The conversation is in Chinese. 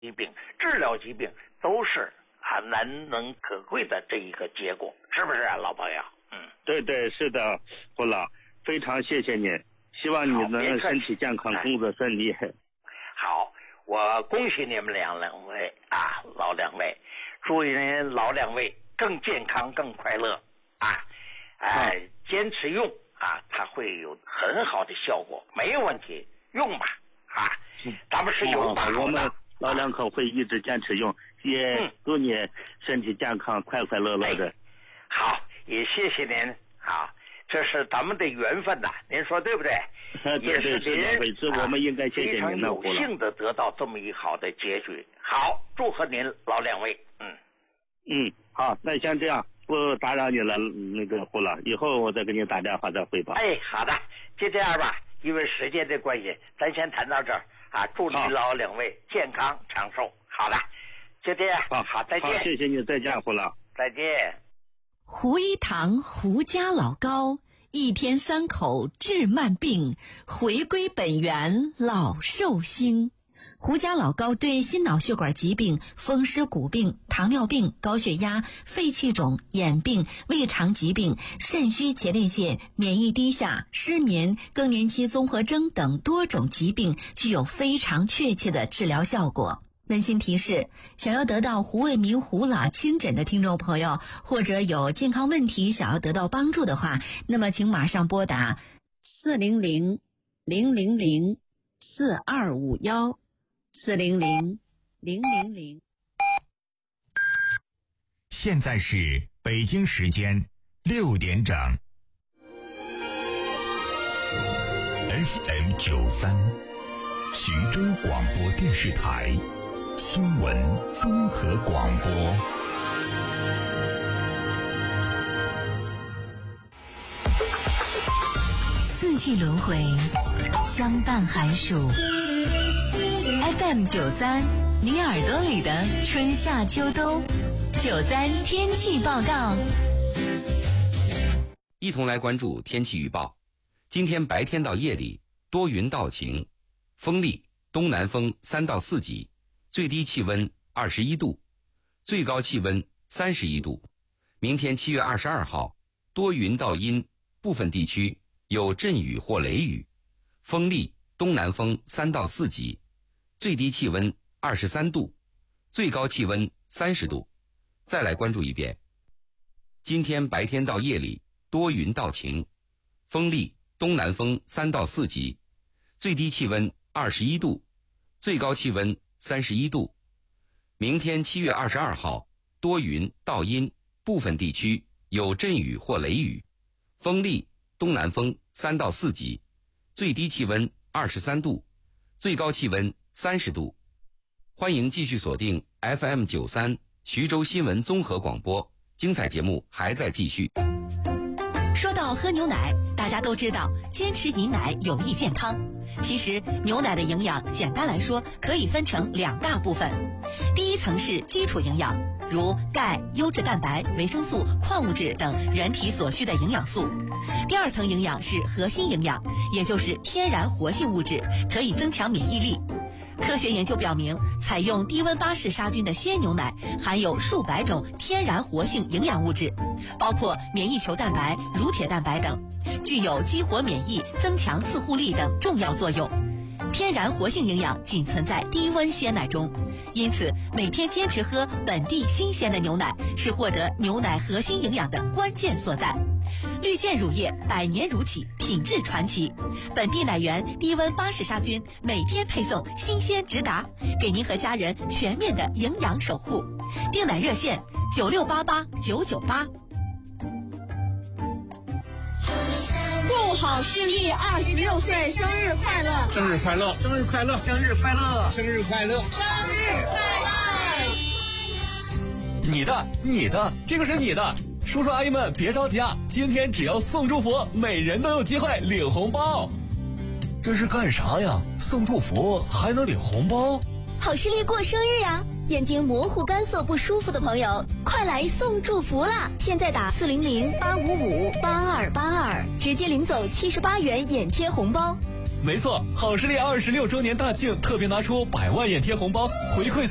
疾病、治疗疾病都是难能可贵的这一个结果，是不是啊，老朋友？ 对对，是的，胡老，非常谢谢您，希望你能身体健康，工作顺利。 好，我恭喜你们两位啊，老两位，祝您老两位更健康、更快乐啊！坚持用啊，它会有很好的效果，没有问题，用吧啊！咱们是有把握的。 我们老两口会一直坚持用，也祝你身体健康、快快乐乐的。 好，也谢谢您啊，这是咱们的缘分呐，您说对不对？ 对对对，每次我们应该谢谢您的， 非常有幸的得到这么一好的结局。好，祝贺您老两位。 好，那先这样，不打扰你了，那个胡老，以后我再给你打电话再汇报。 好的，就这样吧，因为时间的关系，咱先谈到这儿啊。祝你老两位健康长寿。好的，就这样。好，再见。 好，谢谢你，再见，胡老。 再见。 胡一堂胡家老高，一天3口治慢病，回归本源老寿星。胡家老高对心脑血管疾病、风湿骨病、糖尿病、高血压、肺气肿、眼病、胃肠疾病、肾虚前列腺、免疫低下、失眠、更年期综合征等多种疾病具有非常确切的治疗效果。温馨提示，想要得到胡卫民胡老亲诊的听众朋友，或者有健康问题想要得到帮助的话，那么请马上拨打400-000-4251 400-000。 现在是北京时间6点整。FM 93，徐州广播电视台新闻综合广播。 四季轮回，相伴寒暑。FM 93，你耳朵里的春夏秋冬。93天气报告。 一同来关注天气预报。今天白天到夜里多云到晴，风力东南风3到4级，最低气温21度，最高气温31度。明天7月22号，多云到阴，部分地区有阵雨或雷雨，风力东南风3到4级，最低气温23度，最高气温30度。再来关注一遍。今天白天到夜里多云到晴，风力东南风3到4级，最低气温21度，最高气温31度。明天7月22号，多云到阴，部分地区有阵雨或雷雨，风力东南风3到4级，最低气温23度，最高气温30度。欢迎继续锁定 FM 93徐州新闻综合广播，精彩节目还在继续。 说到喝牛奶，大家都知道坚持饮奶有益健康。其实牛奶的营养简单来说可以分成2大部分，第一层是基础营养，如钙、优质蛋白、维生素、矿物质等人体所需的营养素。第2层营养是核心营养，也就是天然活性物质，可以增强免疫力。科学研究表明，采用低温巴氏杀菌的鲜牛奶含有数百种天然活性营养物质，包括免疫球蛋白、乳铁蛋白等，具有激活免疫、增强自护力等重要作用。天然活性营养仅存在低温鲜奶中，因此每天坚持喝本地新鲜的牛奶是获得牛奶核心营养的关键所在。绿箭乳业100年如起，品质传奇，本地奶源低温巴氏杀菌，每天配送，新鲜直达，给您和家人全面的营养守护。订奶热线96889988。 祝郝世力26岁生日快乐！ 生日快乐！生日快乐！生日快乐！生日快乐！ 生日快乐！ 你的，这个是你的。叔叔阿姨们别着急啊，今天只要送祝福，每人都有机会领红包。这是干啥呀？送祝福还能领红包？ 好视力过生日呀！眼睛模糊干涩不舒服的朋友，快来送祝福啦！现在打400-855-8282，直接领走78元眼贴红包。 没错，好视力26周年大庆特别拿出100万眼贴红包回馈